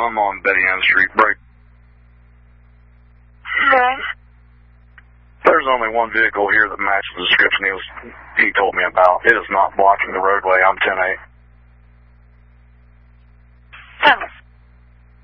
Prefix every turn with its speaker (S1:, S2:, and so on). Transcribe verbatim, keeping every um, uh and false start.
S1: I'm on Betty Ann Street break.
S2: Okay.
S1: There's only one vehicle here that matches the description he, was, he told me about. It is not blocking the roadway. I'm ten eight.
S2: Thanks.